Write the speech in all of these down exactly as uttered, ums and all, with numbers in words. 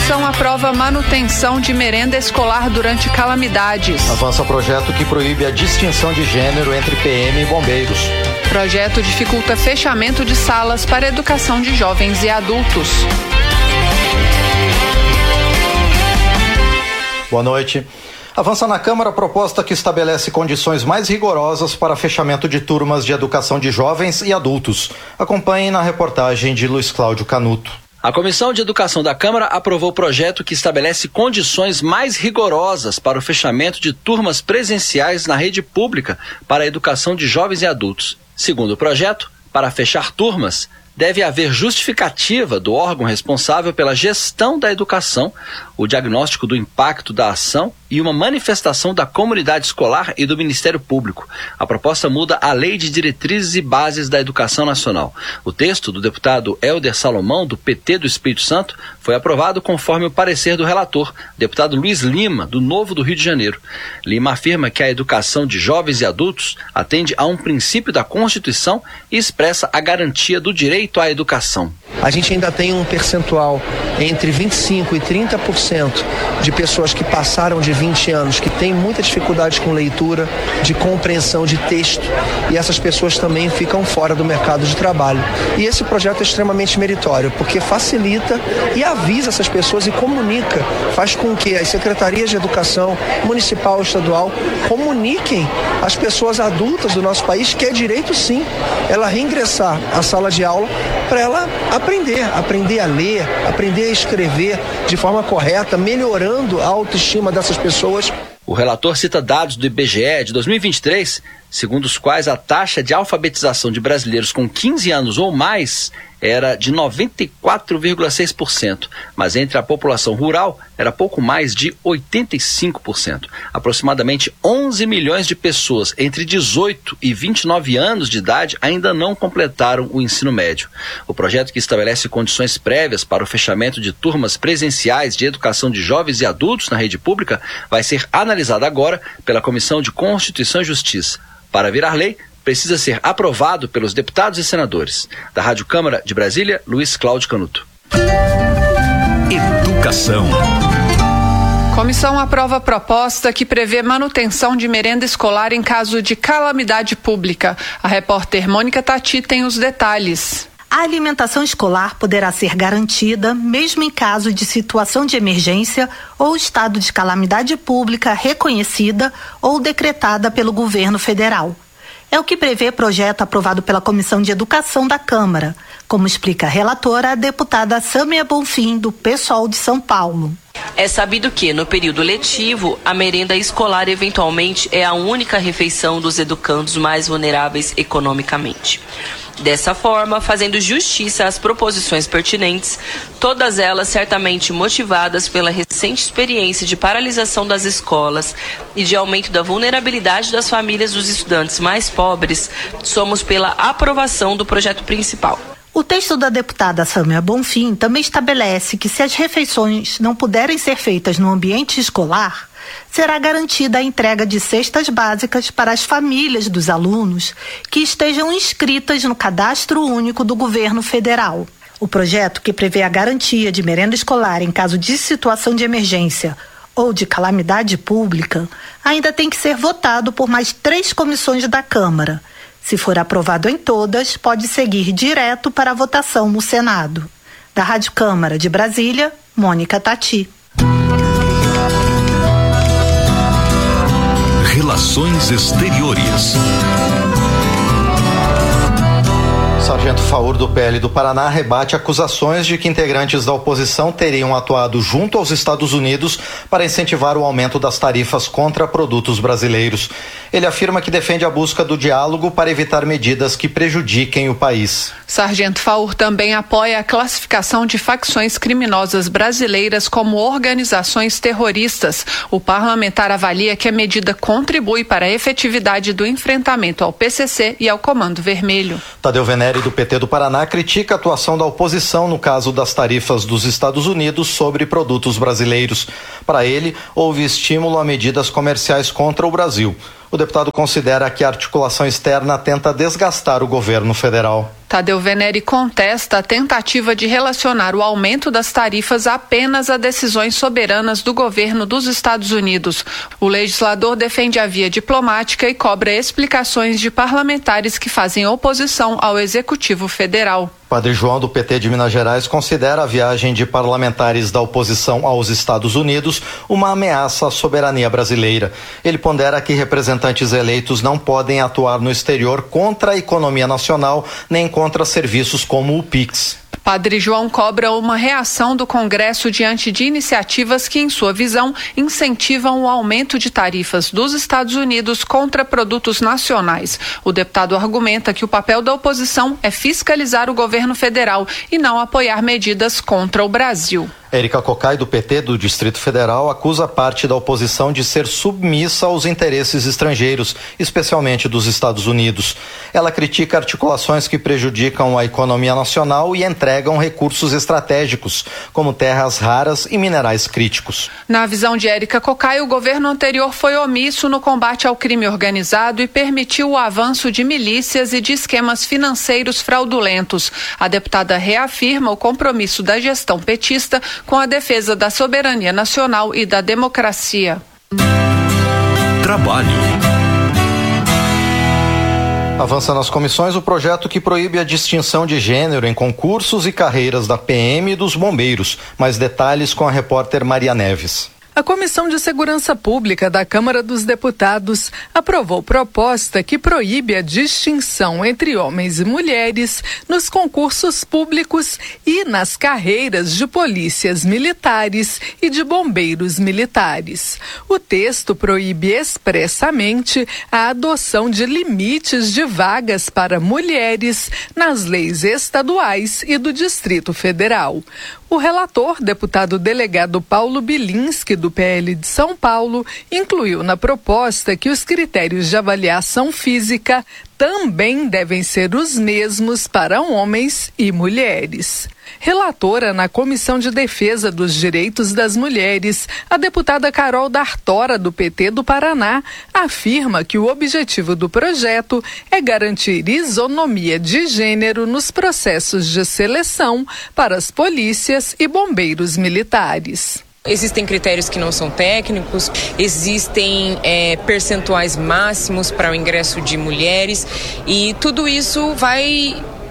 Comissão aprova manutenção de merenda escolar durante calamidades. Avança projeto que proíbe a distinção de gênero entre P M e bombeiros. Projeto dificulta fechamento de salas para educação de jovens e adultos. Boa noite. Avança na Câmara a proposta que estabelece condições mais rigorosas para fechamento de turmas de educação de jovens e adultos. Acompanhe na reportagem de Luiz Cláudio Canuto. A Comissão de Educação da Câmara aprovou o projeto que estabelece condições mais rigorosas para o fechamento de turmas presenciais na rede pública para a educação de jovens e adultos. Segundo o projeto, para fechar turmas, deve haver justificativa do órgão responsável pela gestão da educação, o diagnóstico do impacto da ação e uma manifestação da comunidade escolar e do Ministério Público. A proposta muda a Lei de Diretrizes e Bases da Educação Nacional. O texto do deputado Helder Salomão, do P T do Espírito Santo, foi aprovado conforme o parecer do relator, deputado Luiz Lima, do Novo do Rio de Janeiro. Lima afirma que a educação de jovens e adultos atende a um princípio da Constituição e expressa a garantia do direito à educação. A gente ainda tem um percentual entre vinte e cinco por cento e trinta por cento de pessoas que passaram de vinte anos, que têm muita dificuldade com leitura, de compreensão de texto, e essas pessoas também ficam fora do mercado de trabalho. E esse projeto é extremamente meritório, porque facilita e avisa essas pessoas e comunica, faz com que as secretarias de educação municipal e estadual comuniquem às pessoas adultas do nosso país que é direito sim ela reingressar à sala de aula para ela aprender, aprender a ler, aprender a escrever de forma correta, melhorando a autoestima dessas pessoas. O relator cita dados do I B G E de dois mil e vinte e três, segundo os quais a taxa de alfabetização de brasileiros com quinze anos ou mais era de noventa e quatro vírgula seis por cento, mas entre a população rural era pouco mais de oitenta e cinco por cento. Aproximadamente onze milhões de pessoas entre dezoito e vinte e nove anos de idade ainda não completaram o ensino médio. O projeto, que estabelece condições prévias para o fechamento de turmas presenciais de educação de jovens e adultos na rede pública, vai ser analisado agora pela Comissão de Constituição e Justiça. Para virar lei, precisa ser aprovado pelos deputados e senadores. Da Rádio Câmara de Brasília, Luiz Cláudio Canuto. Educação. Comissão aprova proposta que prevê manutenção de merenda escolar em caso de calamidade pública. A repórter Mônica Tati tem os detalhes. A alimentação escolar poderá ser garantida mesmo em caso de situação de emergência ou estado de calamidade pública reconhecida ou decretada pelo governo federal. É o que prevê projeto aprovado pela Comissão de Educação da Câmara, como explica a relatora, a deputada Sâmia Bonfim, do PSOL de São Paulo. É sabido que, no período letivo, a merenda escolar eventualmente é a única refeição dos educandos mais vulneráveis economicamente. Dessa forma, fazendo justiça às proposições pertinentes, todas elas certamente motivadas pela recente experiência de paralisação das escolas e de aumento da vulnerabilidade das famílias dos estudantes mais pobres, somos pela aprovação do projeto principal. O texto da deputada Sâmia Bonfim também estabelece que, se as refeições não puderem ser feitas no ambiente escolar, será garantida a entrega de cestas básicas para as famílias dos alunos que estejam inscritas no Cadastro Único do Governo Federal. O projeto, que prevê a garantia de merenda escolar em caso de situação de emergência ou de calamidade pública, ainda tem que ser votado por mais três comissões da Câmara. Se for aprovado em todas, pode seguir direto para a votação no Senado. Da Rádio Câmara de Brasília, Mônica Tati. Relações Exteriores. Sargento Faur, do P L do Paraná, rebate acusações de que integrantes da oposição teriam atuado junto aos Estados Unidos para incentivar o aumento das tarifas contra produtos brasileiros. Ele afirma que defende a busca do diálogo para evitar medidas que prejudiquem o país. Sargento Faur também apoia a classificação de facções criminosas brasileiras como organizações terroristas. O parlamentar avalia que a medida contribui para a efetividade do enfrentamento ao P C C e ao Comando Vermelho. Tadeu Venere, do P T do Paraná, critica a atuação da oposição no caso das tarifas dos Estados Unidos sobre produtos brasileiros. Para ele, houve estímulo a medidas comerciais contra o Brasil. O deputado considera que a articulação externa tenta desgastar o governo federal. Tadeu Venere contesta a tentativa de relacionar o aumento das tarifas apenas a decisões soberanas do governo dos Estados Unidos. O legislador defende a via diplomática e cobra explicações de parlamentares que fazem oposição ao Executivo Federal. Padre João, do P T de Minas Gerais, considera a viagem de parlamentares da oposição aos Estados Unidos uma ameaça à soberania brasileira. Ele pondera que representantes eleitos não podem atuar no exterior contra a economia nacional nem contra serviços como o Pix. Padre João cobra uma reação do Congresso diante de iniciativas que, em sua visão, incentivam o aumento de tarifas dos Estados Unidos contra produtos nacionais. O deputado argumenta que o papel da oposição é fiscalizar o governo federal e não apoiar medidas contra o Brasil. Érica Cocai, do P T do Distrito Federal, acusa parte da oposição de ser submissa aos interesses estrangeiros, especialmente dos Estados Unidos. Ela critica articulações que prejudicam a economia nacional e entregam recursos estratégicos, como terras raras e minerais críticos. Na visão de Érica Cocai, o governo anterior foi omisso no combate ao crime organizado e permitiu o avanço de milícias e de esquemas financeiros fraudulentos. A deputada reafirma o compromisso da gestão petista com a defesa da soberania nacional e da democracia. Trabalho. Avança nas comissões o projeto que proíbe a distinção de gênero em concursos e carreiras da P M e dos bombeiros. Mais detalhes com a repórter Maria Neves. A Comissão de Segurança Pública da Câmara dos Deputados aprovou proposta que proíbe a distinção entre homens e mulheres nos concursos públicos e nas carreiras de polícias militares e de bombeiros militares. O texto proíbe expressamente a adoção de limites de vagas para mulheres nas leis estaduais e do Distrito Federal. O relator, deputado delegado Paulo Bilinski, do P L de São Paulo, incluiu na proposta que os critérios de avaliação física também devem ser os mesmos para homens e mulheres. Relatora na Comissão de Defesa dos Direitos das Mulheres, a deputada Carol D'Artora, do P T do Paraná, afirma que o objetivo do projeto é garantir isonomia de gênero nos processos de seleção para as polícias e bombeiros militares. Existem critérios que não são técnicos, existem é, percentuais máximos para o ingresso de mulheres e tudo isso vai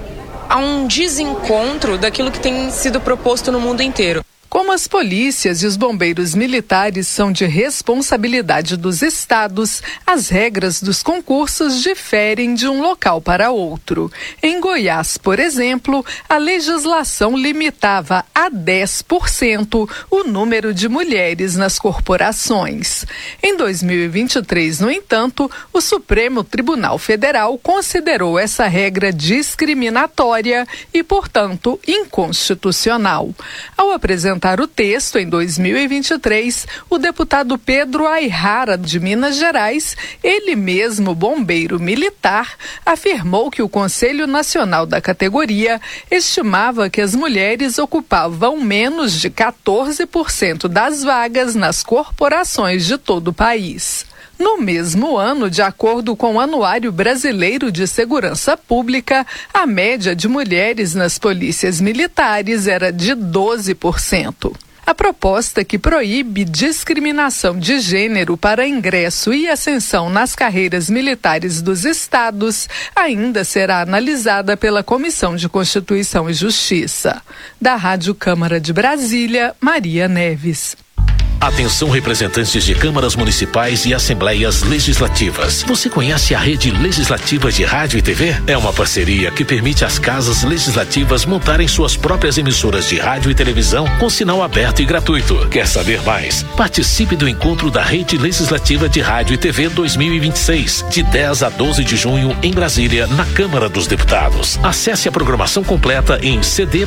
a um desencontro daquilo que tem sido proposto no mundo inteiro. Como as polícias e os bombeiros militares são de responsabilidade dos estados, as regras dos concursos diferem de um local para outro. Em Goiás, por exemplo, a legislação limitava a dez por cento o número de mulheres nas corporações. Em dois mil e vinte e três, no entanto, o Supremo Tribunal Federal considerou essa regra discriminatória e, portanto, inconstitucional. Ao apresentar o texto em dois mil e vinte e três, o deputado Pedro Ayrara, de Minas Gerais, ele mesmo bombeiro militar, afirmou que o Conselho Nacional da categoria estimava que as mulheres ocupavam menos de quatorze por cento das vagas nas corporações de todo o país. No mesmo ano, de acordo com o Anuário Brasileiro de Segurança Pública, a média de mulheres nas polícias militares era de doze por cento. A proposta que proíbe discriminação de gênero para ingresso e ascensão nas carreiras militares dos estados ainda será analisada pela Comissão de Constituição e Justiça. Da Rádio Câmara de Brasília, Maria Neves. Atenção, representantes de câmaras municipais e assembleias legislativas. Você conhece a Rede Legislativa de Rádio e T V? É uma parceria que permite às casas legislativas montarem suas próprias emissoras de rádio e televisão com sinal aberto e gratuito. Quer saber mais? Participe do encontro da Rede Legislativa de Rádio e T V dois mil e vinte e seis, de dez a doze de junho, em Brasília, na Câmara dos Deputados. Acesse a programação completa em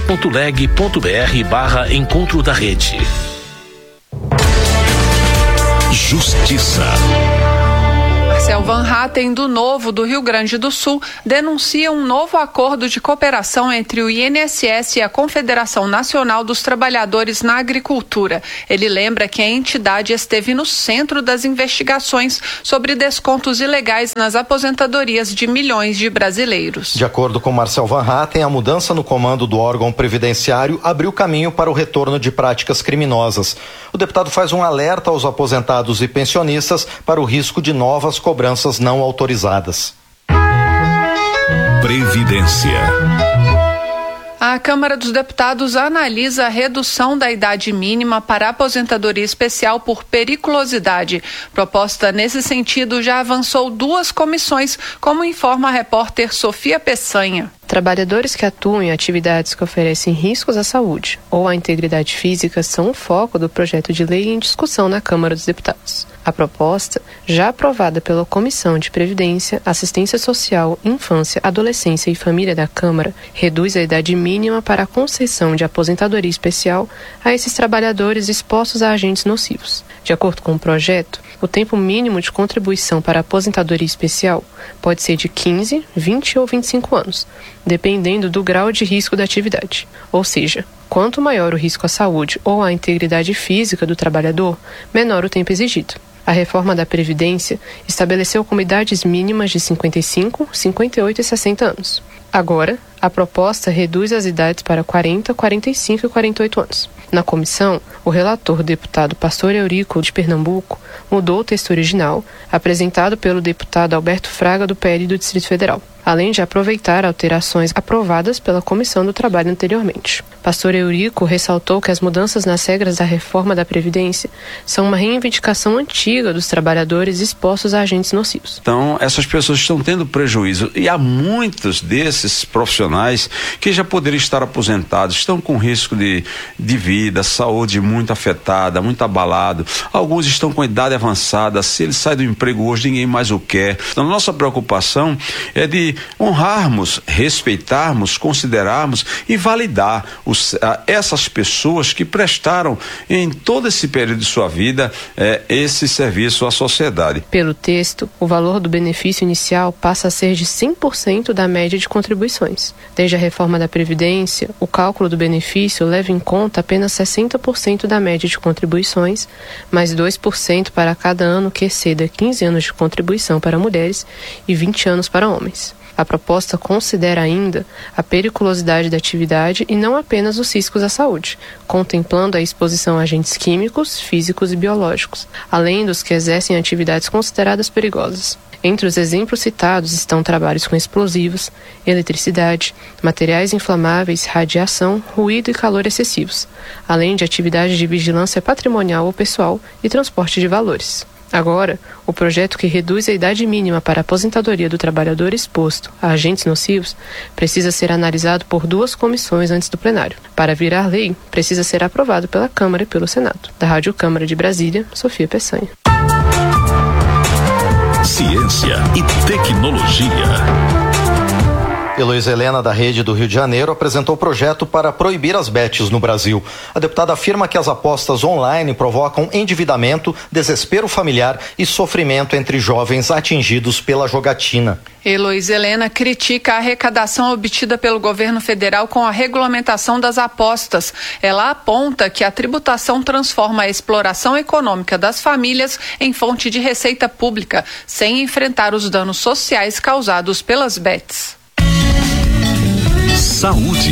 cd.leg.br barra Encontro da Rede. Justiça. Marcel Van Hatten, do Novo, do Rio Grande do Sul, denuncia um novo acordo de cooperação entre o I N S S e a Confederação Nacional dos Trabalhadores na Agricultura. Ele lembra que a entidade esteve no centro das investigações sobre descontos ilegais nas aposentadorias de milhões de brasileiros. De acordo com Marcel Van Hatten, a mudança no comando do órgão previdenciário abriu caminho para o retorno de práticas criminosas. O deputado faz um alerta aos aposentados e pensionistas para o risco de novas cobranças não autorizadas. Previdência. A Câmara dos Deputados analisa a redução da idade mínima para a aposentadoria especial por periculosidade. Proposta nesse sentido já avançou duas comissões, como informa a repórter Sofia Peçanha. Trabalhadores que atuam em atividades que oferecem riscos à saúde ou à integridade física são o foco do projeto de lei em discussão na Câmara dos Deputados. A proposta, já aprovada pela Comissão de Previdência, Assistência Social, Infância, Adolescência e Família da Câmara, reduz a idade mínima para a concessão de aposentadoria especial a esses trabalhadores expostos a agentes nocivos. De acordo com o projeto, o tempo mínimo de contribuição para a aposentadoria especial pode ser de quinze, vinte ou vinte e cinco anos, dependendo do grau de risco da atividade. Ou seja, quanto maior o risco à saúde ou à integridade física do trabalhador, menor o tempo exigido. A reforma da Previdência estabeleceu como idades mínimas de cinquenta e cinco, cinquenta e oito e sessenta anos. Agora, a proposta reduz as idades para quarenta, quarenta e cinco e quarenta e oito anos. Na comissão, o relator, deputado Pastor Eurico, de Pernambuco, mudou o texto original, apresentado pelo deputado Alberto Fraga, do P L do Distrito Federal, além de aproveitar alterações aprovadas pela Comissão do Trabalho anteriormente. Pastor Eurico ressaltou que as mudanças nas regras da reforma da Previdência são uma reivindicação antiga dos trabalhadores expostos a agentes nocivos. Então, essas pessoas estão tendo prejuízo e há muitos desses profissionais que já poderiam estar aposentados, estão com risco de, de vida, saúde muito afetada, muito abalado. Alguns estão com idade avançada, se ele sai do emprego hoje, ninguém mais o quer. Então, a nossa preocupação é de honrarmos, respeitarmos, considerarmos e validar os, a, essas pessoas que prestaram em todo esse período de sua vida eh, esse serviço à sociedade. Pelo texto, o valor do benefício inicial passa a ser de cem por cento da média de contribuições. Desde a reforma da Previdência, o cálculo do benefício leva em conta apenas sessenta por cento da média de contribuições, mais dois por cento para cada ano que exceda quinze anos de contribuição para mulheres e vinte anos para homens. A proposta considera ainda a periculosidade da atividade e não apenas os riscos à saúde, contemplando a exposição a agentes químicos, físicos e biológicos, além dos que exercem atividades consideradas perigosas. Entre os exemplos citados estão trabalhos com explosivos, eletricidade, materiais inflamáveis, radiação, ruído e calor excessivos, além de atividades de vigilância patrimonial ou pessoal e transporte de valores. Agora, o projeto que reduz a idade mínima para a aposentadoria do trabalhador exposto a agentes nocivos precisa ser analisado por duas comissões antes do plenário. Para virar lei, precisa ser aprovado pela Câmara e pelo Senado. Da Rádio Câmara de Brasília, Sofia Peçanha. Ciência e tecnologia. Heloísa Helena, da Rede do Rio de Janeiro, apresentou o projeto para proibir as bets no Brasil. A deputada afirma que as apostas online provocam endividamento, desespero familiar e sofrimento entre jovens atingidos pela jogatina. Heloísa Helena critica a arrecadação obtida pelo governo federal com a regulamentação das apostas. Ela aponta que a tributação transforma a exploração econômica das famílias em fonte de receita pública, sem enfrentar os danos sociais causados pelas bets. Saúde.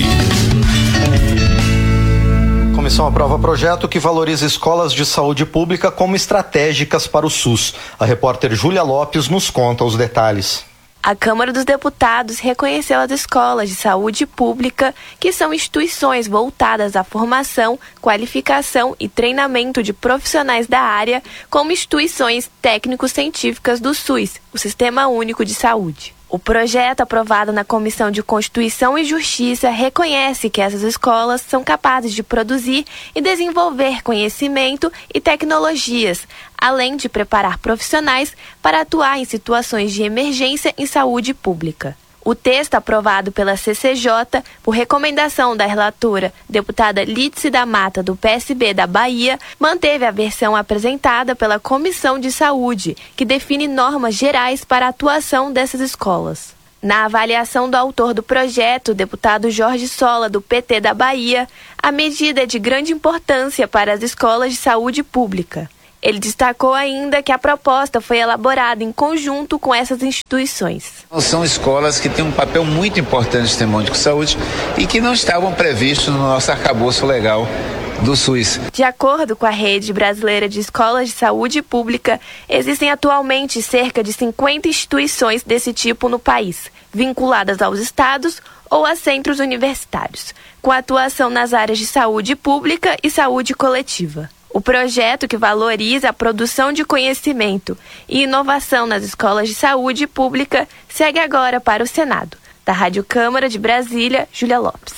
A comissão aprova projeto que valoriza escolas de saúde pública como estratégicas para o SUS. A repórter Júlia Lopes nos conta os detalhes. A Câmara dos Deputados reconheceu as escolas de saúde pública, que são instituições voltadas à formação, qualificação e treinamento de profissionais da área, como instituições técnico-científicas do SUS, o Sistema Único de Saúde. O projeto aprovado na Comissão de Constituição e Justiça reconhece que essas escolas são capazes de produzir e desenvolver conhecimento e tecnologias, além de preparar profissionais para atuar em situações de emergência em saúde pública. O texto aprovado pela C C J, por recomendação da relatora, deputada Lídice da Mata, do P S B da Bahia, manteve a versão apresentada pela Comissão de Saúde, que define normas gerais para a atuação dessas escolas. Na avaliação do autor do projeto, o deputado Jorge Sola, do P T da Bahia, a medida é de grande importância para as escolas de saúde pública. Ele destacou ainda que a proposta foi elaborada em conjunto com essas instituições. São escolas que têm um papel muito importante no Sistema Único de Saúde e que não estavam previstos no nosso arcabouço legal do SUS. De acordo com a Rede Brasileira de Escolas de Saúde Pública, existem atualmente cerca de cinquenta instituições desse tipo no país, vinculadas aos estados ou a centros universitários, com atuação nas áreas de saúde pública e saúde coletiva. O projeto, que valoriza a produção de conhecimento e inovação nas escolas de saúde pública, segue agora para o Senado. Da Rádio Câmara de Brasília, Júlia Lopes.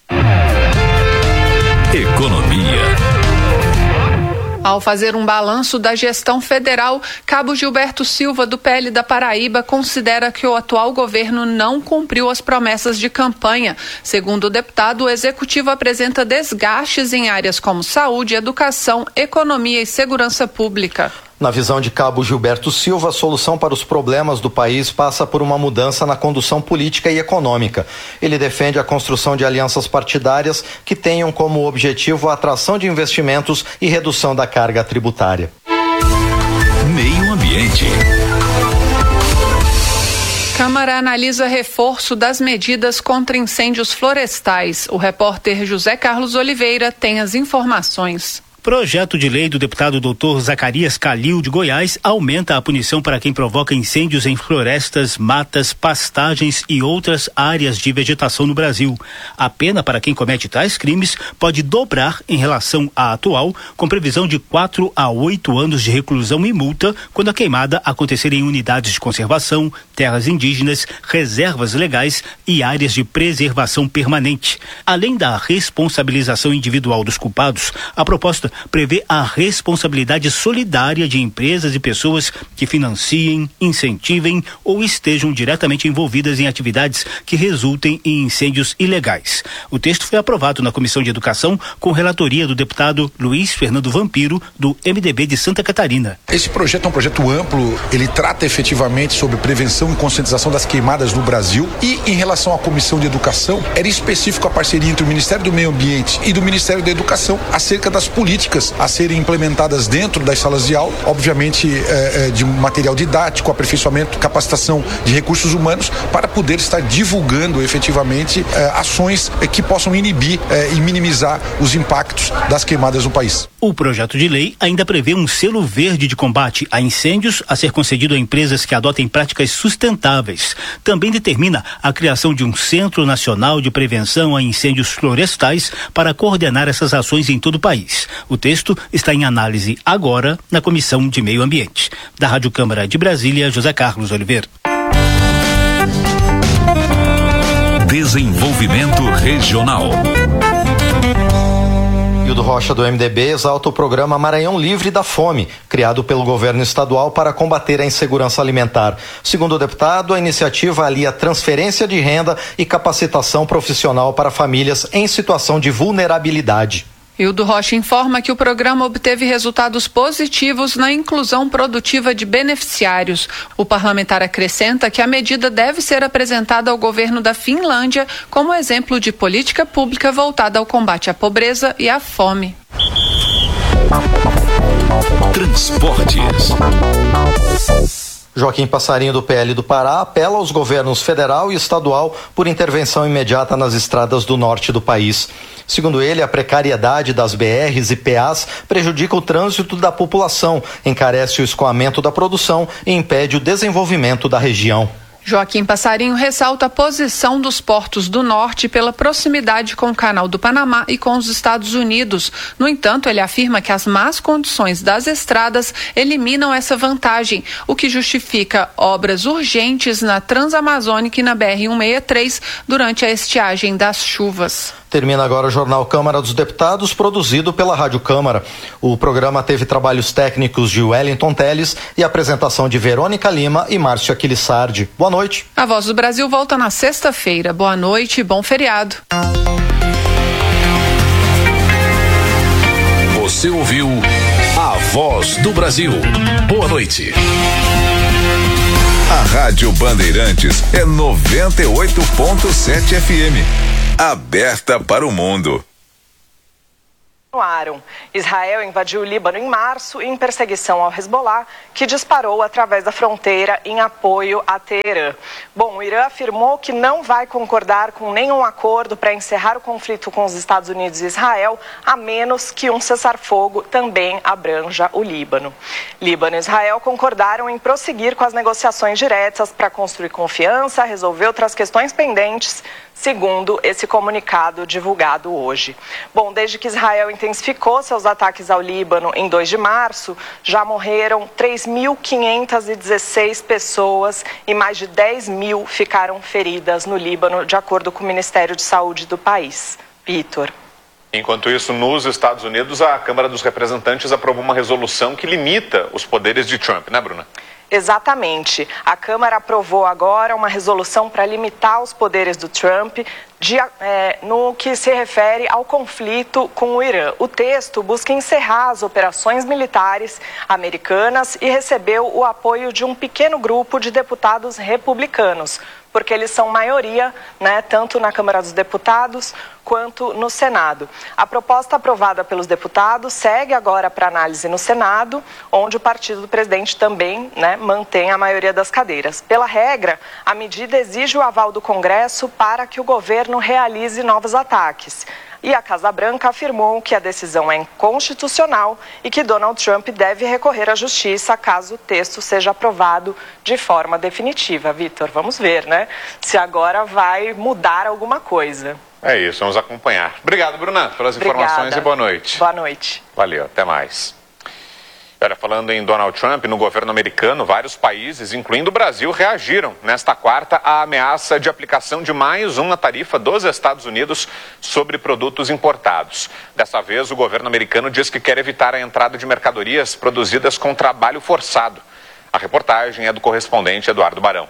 Economia. Ao fazer um balanço da gestão federal, Cabo Gilberto Silva, do P L da Paraíba, considera que o atual governo não cumpriu as promessas de campanha. Segundo o deputado, o executivo apresenta desgastes em áreas como saúde, educação, economia e segurança pública. Na visão de Cabo Gilberto Silva, a solução para os problemas do país passa por uma mudança na condução política e econômica. Ele defende a construção de alianças partidárias que tenham como objetivo a atração de investimentos e redução da carga tributária. Meio Ambiente. Câmara analisa reforço das medidas contra incêndios florestais. O repórter José Carlos Oliveira tem as informações. Projeto de lei do deputado doutor Zacarias Calil, de Goiás, aumenta a punição para quem provoca incêndios em florestas, matas, pastagens e outras áreas de vegetação no Brasil. A pena para quem comete tais crimes pode dobrar em relação à atual, com previsão de quatro a oito anos de reclusão e multa quando a queimada acontecer em unidades de conservação, terras indígenas, reservas legais e áreas de preservação permanente. Além da responsabilização individual dos culpados, a proposta prevê a responsabilidade solidária de empresas e pessoas que financiem, incentivem ou estejam diretamente envolvidas em atividades que resultem em incêndios ilegais. O texto foi aprovado na Comissão de Educação com relatoria do deputado Luiz Fernando Vampiro, do M D B de Santa Catarina. Esse projeto é um projeto amplo, ele trata efetivamente sobre prevenção e conscientização das queimadas no Brasil, e em relação à Comissão de Educação, era específico a parceria entre o Ministério do Meio Ambiente e do Ministério da Educação acerca das políticas a serem implementadas dentro das salas de aula, obviamente é, é, de material didático, aperfeiçoamento, capacitação de recursos humanos, para poder estar divulgando efetivamente é, ações é, que possam inibir é, e minimizar os impactos das queimadas no país. O projeto de lei ainda prevê um selo verde de combate a incêndios a ser concedido a empresas que adotem práticas sustentáveis. Também determina a criação de um Centro Nacional de Prevenção a Incêndios Florestais para coordenar essas ações em todo o país. O texto está em análise agora na Comissão de Meio Ambiente. Da Rádio Câmara de Brasília, José Carlos Oliveira. Desenvolvimento Regional. Hildo Rocha, do M D B, exalta o programa Maranhão Livre da Fome, criado pelo governo estadual para combater a insegurança alimentar. Segundo o deputado, a iniciativa alia transferência de renda e capacitação profissional para famílias em situação de vulnerabilidade. Hildo Rocha informa que o programa obteve resultados positivos na inclusão produtiva de beneficiários. O parlamentar acrescenta que a medida deve ser apresentada ao governo da Finlândia como exemplo de política pública voltada ao combate à pobreza e à fome. Transportes. Joaquim Passarinho, do P L do Pará, apela aos governos federal e estadual por intervenção imediata nas estradas do norte do país. Segundo ele, a precariedade das B Rs e P As prejudica o trânsito da população, encarece o escoamento da produção e impede o desenvolvimento da região. Joaquim Passarinho ressalta a posição dos portos do norte pela proximidade com o Canal do Panamá e com os Estados Unidos. No entanto, ele afirma que as más condições das estradas eliminam essa vantagem, o que justifica obras urgentes na Transamazônica e na B R cento e sessenta e três durante a estiagem das chuvas. Termina agora o Jornal Câmara dos Deputados, produzido pela Rádio Câmara. O programa teve trabalhos técnicos de Wellington Teles e apresentação de Verônica Lima e Márcio Aquilissardi. Boa noite. A Voz do Brasil volta na sexta-feira. Boa noite e bom feriado. Você ouviu A Voz do Brasil. Boa noite. A Rádio Bandeirantes é noventa e oito ponto sete F M. Aberta para o mundo. Israel invadiu o Líbano em março em perseguição ao Hezbollah, que disparou através da fronteira em apoio a Teherã. Bom, o Irã afirmou que não vai concordar com nenhum acordo para encerrar o conflito com os Estados Unidos e Israel, a menos que um cessar-fogo também abranja o Líbano. Líbano e Israel concordaram em prosseguir com as negociações diretas para construir confiança, resolver outras questões pendentes, segundo esse comunicado divulgado hoje. Bom, desde que Israel intensificou seus ataques ao Líbano em dois de março, já morreram três mil quinhentas e dezesseis pessoas e mais de dez mil ficaram feridas no Líbano, de acordo com o Ministério de Saúde do país. Vitor. Enquanto isso, nos Estados Unidos, a Câmara dos Representantes aprovou uma resolução que limita os poderes de Trump, né, Bruna? Exatamente. A Câmara aprovou agora uma resolução para limitar os poderes do Trump de, é, no que se refere ao conflito com o Irã. O texto busca encerrar as operações militares americanas e recebeu o apoio de um pequeno grupo de deputados republicanos, porque eles são maioria, né, tanto na Câmara dos Deputados quanto no Senado. A proposta aprovada pelos deputados segue agora para análise no Senado, onde o partido do presidente também, né, mantém a maioria das cadeiras. Pela regra, a medida exige o aval do Congresso para que o governo realize novos ataques. E a Casa Branca afirmou que a decisão é inconstitucional e que Donald Trump deve recorrer à justiça caso o texto seja aprovado de forma definitiva. Vitor, vamos ver, né? Se agora vai mudar alguma coisa. É isso, vamos acompanhar. Obrigado, Bruna, pelas Obrigada. informações e boa noite. Boa noite. Valeu, até mais. Olha, falando em Donald Trump, no governo americano, vários países, incluindo o Brasil, reagiram nesta quarta à ameaça de aplicação de mais uma tarifa dos Estados Unidos sobre produtos importados. Dessa vez, o governo americano diz que quer evitar a entrada de mercadorias produzidas com trabalho forçado. A reportagem é do correspondente Eduardo Barão.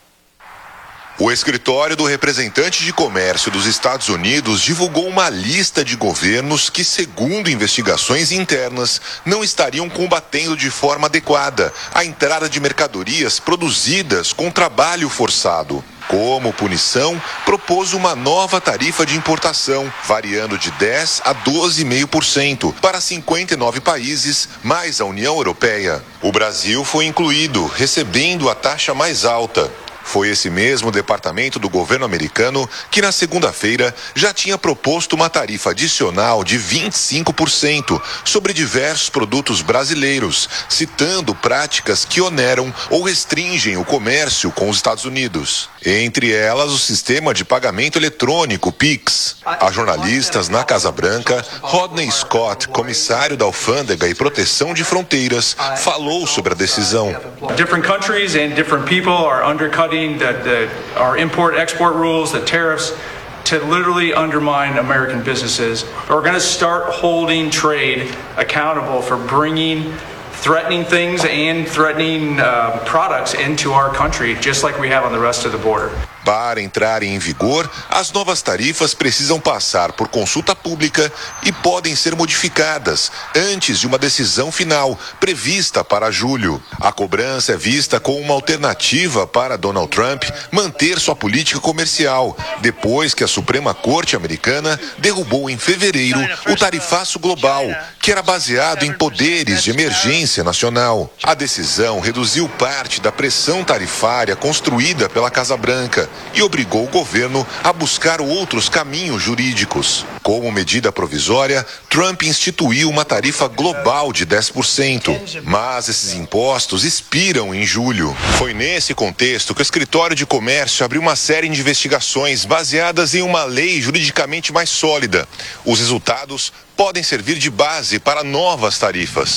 O escritório do representante de comércio dos Estados Unidos divulgou uma lista de governos que, segundo investigações internas, não estariam combatendo de forma adequada a entrada de mercadorias produzidas com trabalho forçado. Como punição, propôs uma nova tarifa de importação, variando de dez a doze vírgula cinco por cento para cinquenta e nove países, mais a União Europeia. O Brasil foi incluído, recebendo a taxa mais alta. Foi esse mesmo departamento do governo americano que, na segunda-feira, já tinha proposto uma tarifa adicional de vinte e cinco por cento sobre diversos produtos brasileiros, citando práticas que oneram ou restringem o comércio com os Estados Unidos. Entre elas, o sistema de pagamento eletrônico Pix. A jornalistas na Casa Branca, Rodney Scott, comissário da Alfândega e Proteção de Fronteiras, falou sobre a decisão. Different countries and different people are undercutting The, the, our import-export rules, the tariffs, to literally undermine American businesses. We're going to start holding trade accountable for bringing threatening things and threatening uh, products into our country, just like we have on the rest of the border. Para entrarem em vigor, as novas tarifas precisam passar por consulta pública e podem ser modificadas antes de uma decisão final, prevista para julho. A cobrança é vista como uma alternativa para Donald Trump manter sua política comercial, depois que a Suprema Corte americana derrubou em fevereiro o tarifaço global, que era baseado em poderes de emergência nacional. A decisão reduziu parte da pressão tarifária construída pela Casa Branca e obrigou o governo a buscar outros caminhos jurídicos. Como medida provisória, Trump instituiu uma tarifa global de dez por cento, mas esses impostos expiram em julho. Foi nesse contexto que o Escritório de Comércio abriu uma série de investigações baseadas em uma lei juridicamente mais sólida. Os resultados podem servir de base para novas tarifas.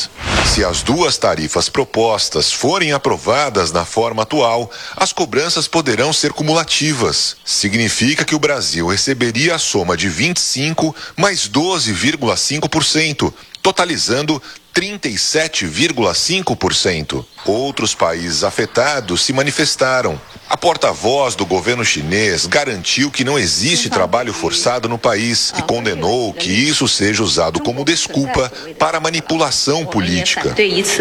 Se as duas tarifas propostas forem aprovadas na forma atual, as cobranças poderão ser cumulativas. Significa que o Brasil receberia a soma de vinte e cinco mais doze vírgula cinco por cento, totalizando trinta e sete vírgula cinco por cento. Outros países afetados se manifestaram. A porta-voz do governo chinês garantiu que não existe trabalho forçado no país e condenou que isso seja usado como desculpa para manipulação política.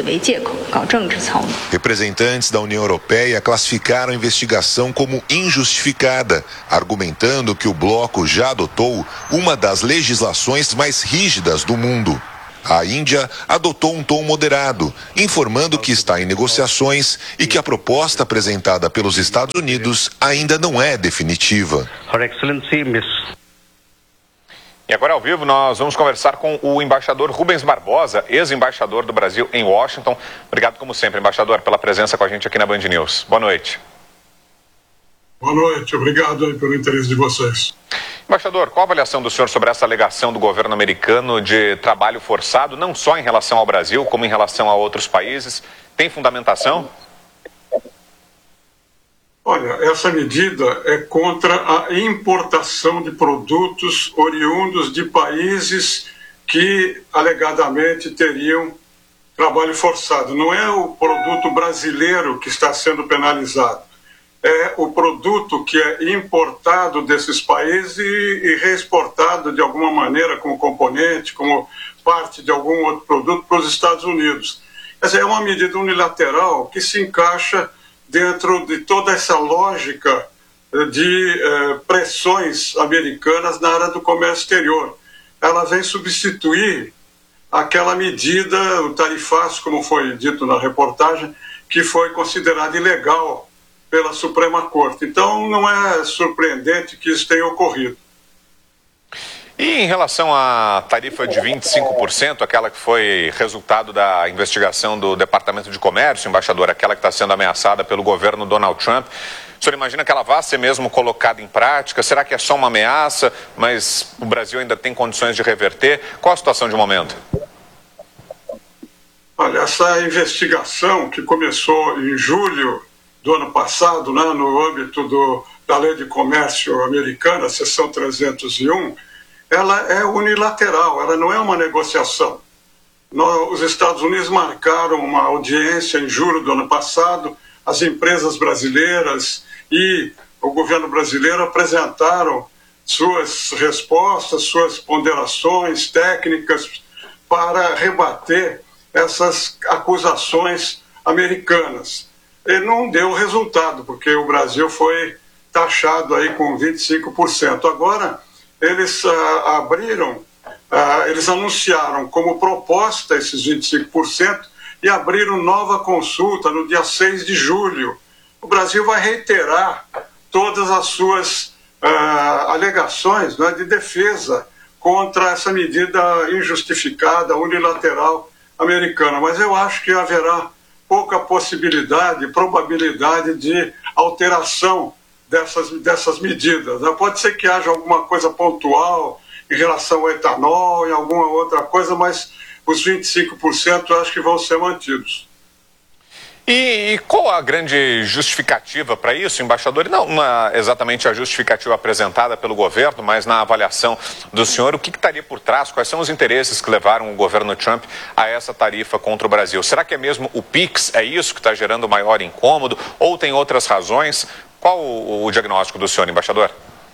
Representantes da União Europeia classificaram a investigação como injustificada, argumentando que o bloco já adotou uma das legislações mais rígidas do mundo. A Índia adotou um tom moderado, informando que está em negociações e que a proposta apresentada pelos Estados Unidos ainda não é definitiva. E agora ao vivo nós vamos conversar com o embaixador Rubens Barbosa, ex-embaixador do Brasil em Washington. Obrigado como sempre, embaixador, pela presença com a gente aqui na Band News. Boa noite. Boa noite, obrigado aí pelo interesse de vocês. Embaixador, qual a avaliação do senhor sobre essa alegação do governo americano de trabalho forçado, não só em relação ao Brasil, como em relação a outros países? Tem fundamentação? Olha, essa medida é contra a importação de produtos oriundos de países que alegadamente teriam trabalho forçado. Não é o produto brasileiro que está sendo penalizado. É o produto que é importado desses países e, e reexportado de alguma maneira como componente, como parte de algum outro produto para os Estados Unidos. Quer dizer, é uma medida unilateral que se encaixa dentro de toda essa lógica de eh, pressões americanas na área do comércio exterior. Ela vem substituir aquela medida, o tarifaço, como foi dito na reportagem, que foi considerada ilegal pela Suprema Corte. Então, não é surpreendente que isso tenha ocorrido. E em relação à tarifa de vinte e cinco por cento, aquela que foi resultado da investigação do Departamento de Comércio, embaixador, aquela que está sendo ameaçada pelo governo Donald Trump, o senhor imagina que ela vá ser mesmo colocada em prática? Será que é só uma ameaça, mas o Brasil ainda tem condições de reverter? Qual a situação de momento? Olha, essa investigação que começou em julho do ano passado, né, no âmbito do, da Lei de Comércio Americana, seção trezentos e um, ela é unilateral, ela não é uma negociação. Nós, os Estados Unidos marcaram uma audiência em julho do ano passado, as empresas brasileiras e o governo brasileiro apresentaram suas respostas, suas ponderações técnicas para rebater essas acusações americanas. E não deu resultado, porque o Brasil foi taxado aí com vinte e cinco por cento. Agora, eles ah, abriram, ah, eles anunciaram como proposta esses vinte e cinco por cento e abriram nova consulta no dia seis de julho. O Brasil vai reiterar todas as suas ah, alegações, né, de defesa contra essa medida injustificada, unilateral americana. Mas eu acho que haverá pouca possibilidade, probabilidade de alteração dessas, dessas medidas. Né? Pode ser que haja alguma coisa pontual em relação ao etanol, em alguma outra coisa, mas os vinte e cinco por cento eu acho que vão ser mantidos. E, e qual a grande justificativa para isso, embaixador? Não uma, exatamente a justificativa apresentada pelo governo, mas na avaliação do senhor, o que, que estaria por trás? Quais são os interesses que levaram o governo Trump a essa tarifa contra o Brasil? Será que é mesmo o PIX? É isso que está gerando maior incômodo? Ou tem outras razões? Qual o, o diagnóstico do senhor, embaixador?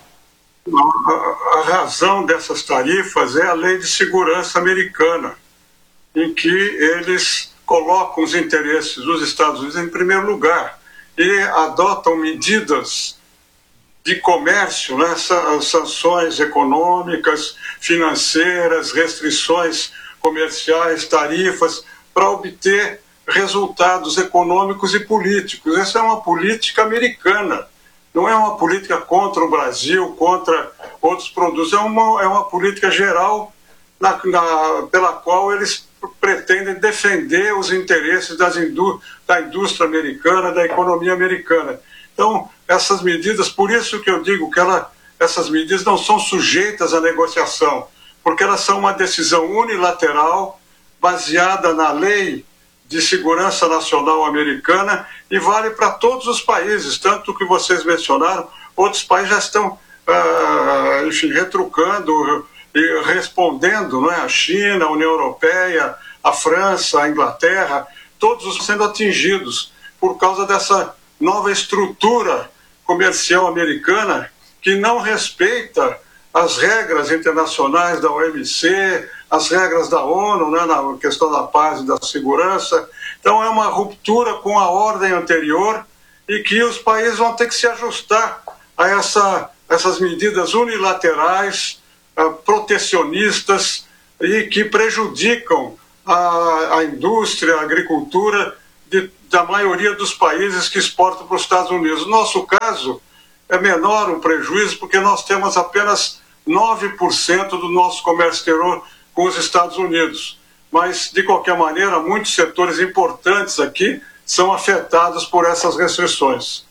A, a razão dessas tarifas é a Lei de Segurança Americana, em que eles colocam os interesses dos Estados Unidos em primeiro lugar e adotam medidas de comércio, né, sanções econômicas, financeiras, restrições comerciais, tarifas, para obter resultados econômicos e políticos. Essa é uma política americana, não é uma política contra o Brasil, contra outros produtos, é uma, é uma política geral na, na, pela qual eles pretendem defender os interesses das indú da indústria americana, da economia americana. Então, essas medidas, por isso que eu digo que ela, essas medidas não são sujeitas à negociação, porque elas são uma decisão unilateral baseada na Lei de Segurança Nacional Americana e vale para todos os países, tanto que vocês mencionaram, outros países já estão, uh, enfim, retrucando e respondendo, não é? A China, a União Europeia, a França, a Inglaterra, todos sendo atingidos por causa dessa nova estrutura comercial americana que não respeita as regras internacionais da O M C, as regras da ONU, né, na questão da paz e da segurança. Então é uma ruptura com a ordem anterior e que os países vão ter que se ajustar a essa, essas medidas unilaterais, uh, protecionistas e que prejudicam a, a indústria, a agricultura de, da maioria dos países que exportam para os Estados Unidos. No nosso caso, é menor o prejuízo porque nós temos apenas nove por cento do nosso comércio exterior com os Estados Unidos. Mas, de qualquer maneira, muitos setores importantes aqui são afetados por essas restrições.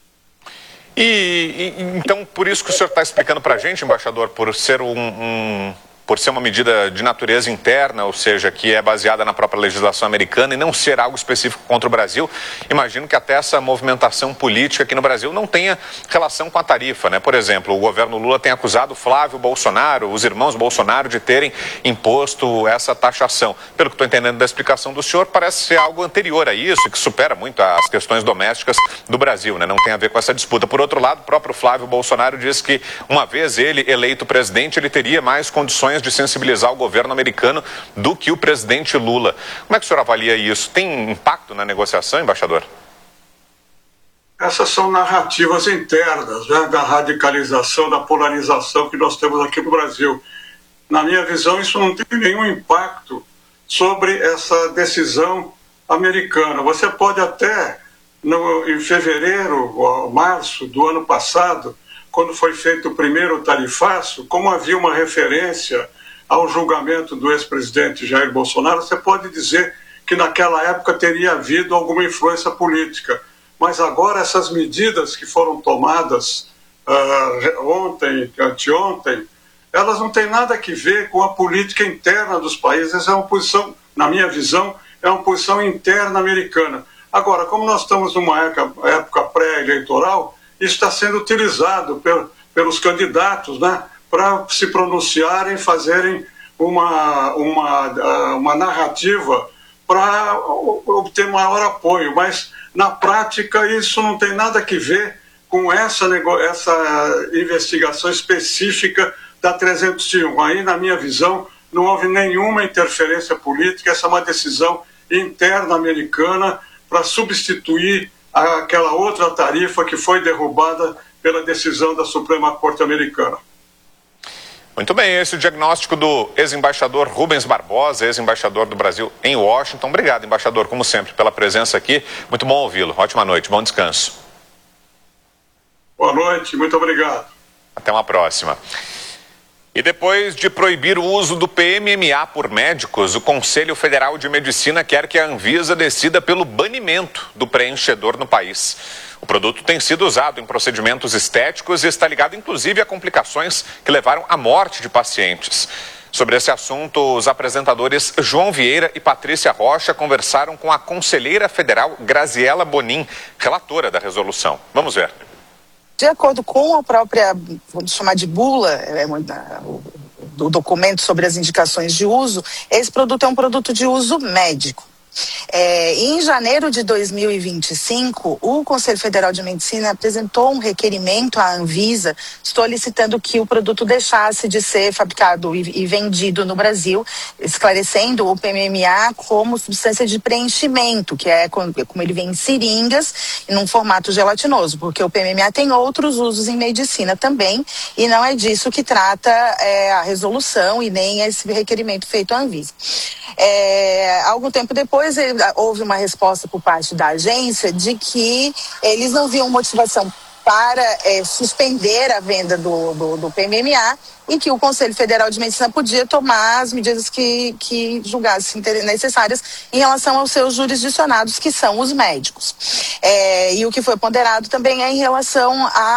E, e então, por isso que o senhor está explicando para a gente, embaixador, por ser um... um... por ser uma medida de natureza interna, ou seja, que é baseada na própria legislação americana e não ser algo específico contra o Brasil, imagino que até essa movimentação política aqui no Brasil não tenha relação com a tarifa, né? Por exemplo, o governo Lula tem acusado Flávio Bolsonaro, os irmãos Bolsonaro, de terem imposto essa taxação. Pelo que estou entendendo da explicação do senhor, parece ser algo anterior a isso, que supera muito as questões domésticas do Brasil, né? Não tem a ver com essa disputa. Por outro lado, o próprio Flávio Bolsonaro disse que, uma vez ele eleito presidente, ele teria mais condições de sensibilizar o governo americano do que o presidente Lula. Como é que o senhor avalia isso? Tem impacto na negociação, embaixador? Essas são narrativas internas, né, da radicalização, da polarização que nós temos aqui no Brasil. Na minha visão, isso não tem nenhum impacto sobre essa decisão americana. Você pode até, no, em fevereiro ou março do ano passado, quando foi feito o primeiro tarifaço, como havia uma referência ao julgamento do ex-presidente Jair Bolsonaro, você pode dizer que naquela época teria havido alguma influência política. Mas agora essas medidas que foram tomadas uh, ontem, anteontem, elas não têm nada a ver com a política interna dos países. Essa é uma posição, na minha visão, é uma posição interna americana. Agora, como nós estamos numa época, época pré-eleitoral, isso está sendo utilizado pel, pelos candidatos, né, para se pronunciarem, fazerem uma, uma, uma narrativa para obter maior apoio. Mas, na prática, isso não tem nada a ver com essa, essa investigação específica da trezentos e um. Aí, na minha visão, não houve nenhuma interferência política. Essa é uma decisão interna americana para substituir aquela outra tarifa que foi derrubada pela decisão da Suprema Corte Americana. Muito bem, esse é o diagnóstico do ex-embaixador Rubens Barbosa, ex-embaixador do Brasil em Washington. Obrigado, embaixador, como sempre, pela presença aqui. Muito bom ouvi-lo. Ótima noite, bom descanso. Boa noite, muito obrigado. Até uma próxima. E depois de proibir o uso do P M M A por médicos, o Conselho Federal de Medicina quer que a Anvisa decida pelo banimento do preenchedor no país. O produto tem sido usado em procedimentos estéticos e está ligado inclusive a complicações que levaram à morte de pacientes. Sobre esse assunto, os apresentadores João Vieira e Patrícia Rocha conversaram com a conselheira federal Graziela Bonin, relatora da resolução. Vamos ver. De acordo com a própria, vamos chamar de bula, é, do documento sobre as indicações de uso, esse produto é um produto de uso médico. É, em janeiro de dois mil e vinte e cinco, o Conselho Federal de Medicina apresentou um requerimento à Anvisa solicitando que o produto deixasse de ser fabricado e, e vendido no Brasil, esclarecendo o P M M A como substância de preenchimento, que é como, como ele vem em seringas e num formato gelatinoso, porque o P M M A tem outros usos em medicina também, e não é disso que trata é, a resolução e nem esse requerimento feito à Anvisa. É, algum tempo depois, houve uma resposta por parte da agência de que eles não viam motivação para é, suspender a venda do, do, do P M M A, e que o Conselho Federal de Medicina podia tomar as medidas que, que julgassem necessárias em relação aos seus jurisdicionados, que são os médicos. É, e o que foi ponderado também é em relação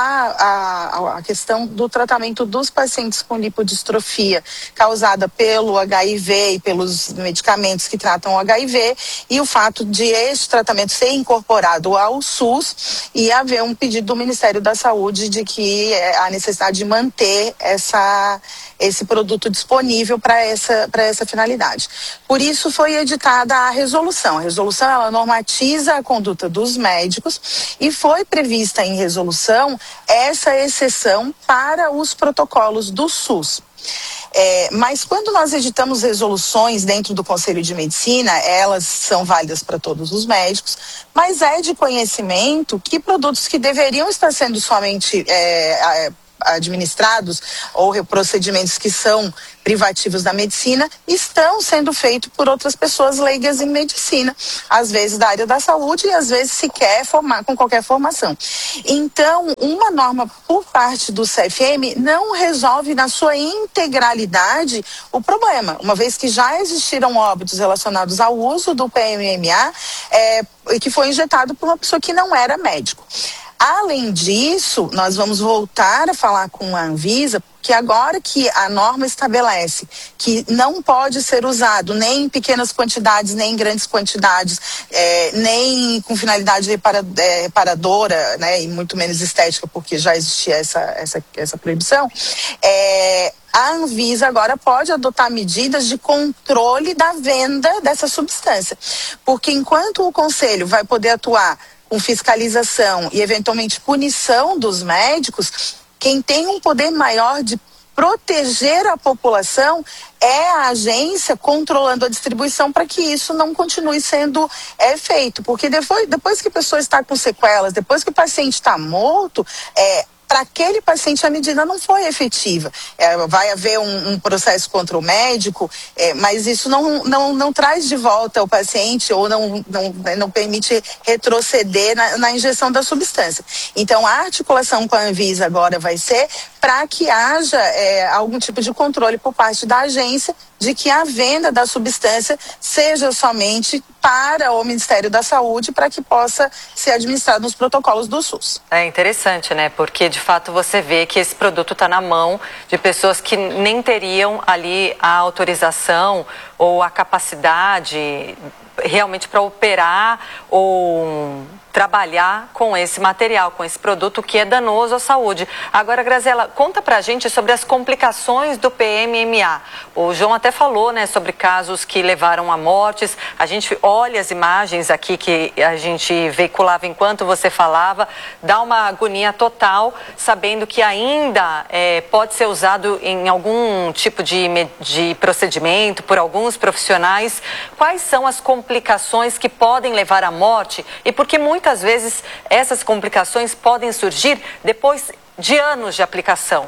à, à, à questão do tratamento dos pacientes com lipodistrofia causada pelo H I V e pelos medicamentos que tratam o H I V, e o fato de este tratamento ser incorporado ao SUS e haver um pedido do Ministério da Saúde de que há necessidade de manter essa esse produto disponível para essa, para essa finalidade. Por isso foi editada a resolução. A resolução, ela normatiza a conduta dos médicos e foi prevista em resolução essa exceção para os protocolos do SUS. É, mas quando nós editamos resoluções dentro do Conselho de Medicina, elas são válidas para todos os médicos, mas é de conhecimento que produtos que deveriam estar sendo somente é, é, administrados ou procedimentos que são privativos da medicina estão sendo feitos por outras pessoas leigas em medicina, às vezes da área da saúde e às vezes sequer formar, com qualquer formação. Então, uma norma por parte do C F M não resolve na sua integralidade o problema, uma vez que já existiram óbitos relacionados ao uso do P M M A, é, que foi injetado por uma pessoa que não era médico. Além disso, nós vamos voltar a falar com a Anvisa, que agora que a norma estabelece que não pode ser usado nem em pequenas quantidades, nem em grandes quantidades, é, nem com finalidade repara, é, reparadora, né, e muito menos estética, porque já existia essa, essa, essa proibição, é, a Anvisa agora pode adotar medidas de controle da venda dessa substância. Porque enquanto o Conselho vai poder atuar com fiscalização e eventualmente punição dos médicos, quem tem um poder maior de proteger a população é a agência controlando a distribuição para que isso não continue sendo é, feito. Porque depois, depois que a pessoa está com sequelas, depois que o paciente está morto, é, para aquele paciente a medida não foi efetiva. É, vai haver um, um processo contra o médico, é, mas isso não, não, não traz de volta o paciente ou não, não, não permite retroceder na, na injeção da substância. Então, a articulação com a Anvisa agora vai ser para que haja é, algum tipo de controle por parte da agência de que a venda da substância seja somente para o Ministério da Saúde, para que possa ser administrado nos protocolos do SUS. É interessante, né? Porque, de fato, você vê que esse produto está na mão de pessoas que nem teriam ali a autorização ou a capacidade realmente para operar ou trabalhar com esse material, com esse produto que é danoso à saúde. Agora, Graziela, conta pra gente sobre as complicações do P M M A. O João até falou, né, sobre casos que levaram a mortes. A gente olha as imagens aqui que a gente veiculava enquanto você falava, dá uma agonia total, sabendo que ainda é, pode ser usado em algum tipo de, de procedimento por alguns profissionais. Quais são as complicações que podem levar à morte e por que muitas Muitas vezes essas complicações podem surgir depois de anos de aplicação?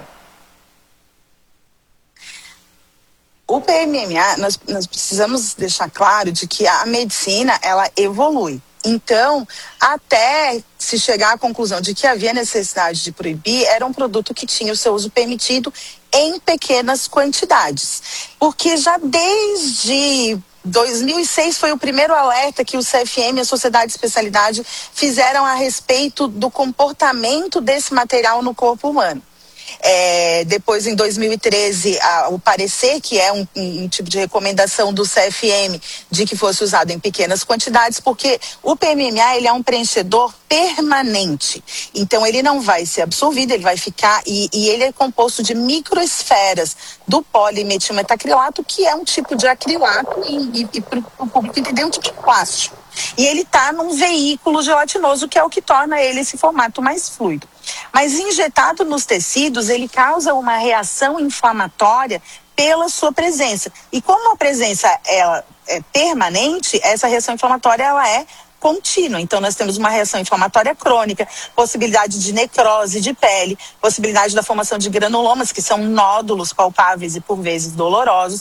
O P M M A, nós, nós precisamos deixar claro de que a medicina, ela evolui. Então, até se chegar à conclusão de que havia necessidade de proibir, era um produto que tinha o seu uso permitido em pequenas quantidades. Porque já desde dois mil e seis foi o primeiro alerta que o C F M e a Sociedade de Especialidade fizeram a respeito do comportamento desse material no corpo humano. É, depois, em dois mil e treze, a, o parecer, que é um, um, um tipo de recomendação do C F M de que fosse usado em pequenas quantidades, porque o P M M A ele é um preenchedor permanente. Então, ele não vai ser absorvido, ele vai ficar, e, e ele é composto de microesferas do polimetilmetacrilato, que é um tipo de acrilato, e, e, e para o público entender, um tipo de plástico. E ele está num veículo gelatinoso, que é o que torna ele esse formato mais fluido. Mas injetado nos tecidos, ele causa uma reação inflamatória pela sua presença. E como a presença ela é permanente, essa reação inflamatória ela é contínua. Então, nós temos uma reação inflamatória crônica, possibilidade de necrose de pele, possibilidade da formação de granulomas, que são nódulos palpáveis e, por vezes, dolorosos.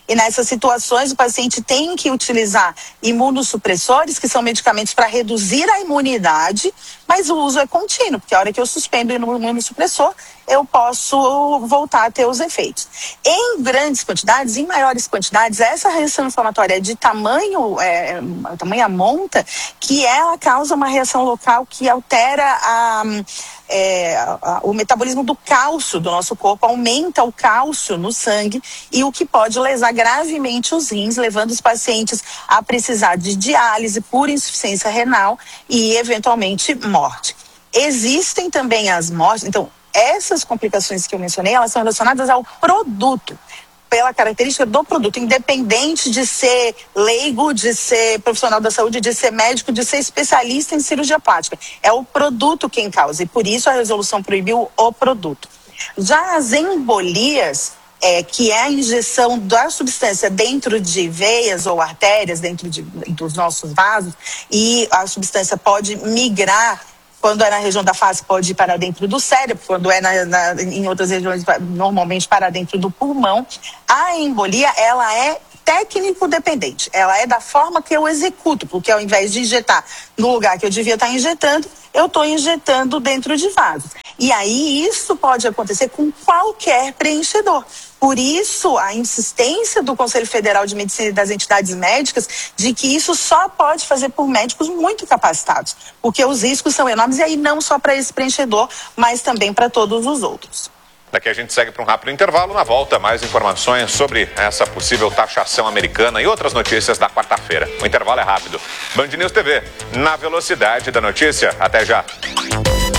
E nessas situações o paciente tem que utilizar imunossupressores, que são medicamentos para reduzir a imunidade, mas o uso é contínuo, porque a hora que eu suspendo o imunossupressor, eu posso voltar a ter os efeitos. Em grandes quantidades, em maiores quantidades, essa reação inflamatória é de tamanho, é, tamanha monta, que ela causa uma reação local que altera a, é, a, o metabolismo do cálcio do nosso corpo, aumenta o cálcio no sangue, e o que pode lesar gravemente os rins, levando os pacientes a precisar de diálise por insuficiência renal e, eventualmente, morte. Existem também as mortes, então, essas complicações que eu mencionei, elas são relacionadas ao produto, pela característica do produto, independente de ser leigo, de ser profissional da saúde, de ser médico, de ser especialista em cirurgia plástica. É o produto quem causa, e por isso a resolução proibiu o produto. Já as embolias, é, que é a injeção da substância dentro de veias ou artérias, dentro de, dos nossos vasos, e a substância pode migrar. Quando é na região da face, pode ir para dentro do cérebro. Quando é na, na, em outras regiões, normalmente para dentro do pulmão. A embolia, ela é técnico-dependente. Ela é da forma que eu executo, porque ao invés de injetar no lugar que eu devia estar injetando, eu estou injetando dentro de vasos. E aí isso pode acontecer com qualquer preenchedor. Por isso, a insistência do Conselho Federal de Medicina e das entidades médicas de que isso só pode fazer por médicos muito capacitados, porque os riscos são enormes, e aí não só para esse preenchedor, mas também para todos os outros. Daqui a gente segue para um rápido intervalo. Na volta, mais informações sobre essa possível taxação americana e outras notícias da quarta-feira. O intervalo é rápido. Band News T V, na velocidade da notícia. Até já.